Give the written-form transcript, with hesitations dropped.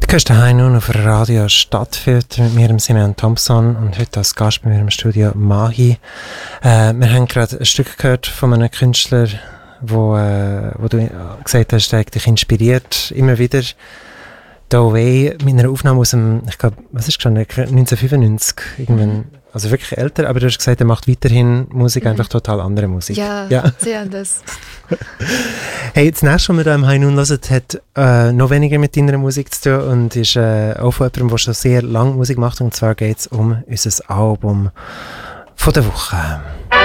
Du hörst daheim nun auf Radio Stadtfilter mit mir, Simeon Thompson, und heute als Gast bei mir im Studio Mahi. Wir haben gerade ein Stück gehört von einem Künstler, wo du gesagt hast, der hat dich inspiriert, immer wieder. Da Way mit einer Aufnahme aus dem, ich glaube, was ist schon 1995, irgendwann, also wirklich älter, aber du hast gesagt, er macht weiterhin Musik, einfach total andere Musik. Ja, sehr anders. Hey, das nächste, was wir hier im High Noon hören, hat noch weniger mit deiner Musik zu tun und ist auch von jemandem, der schon sehr lange Musik macht, und zwar geht es um unser Album von der Woche.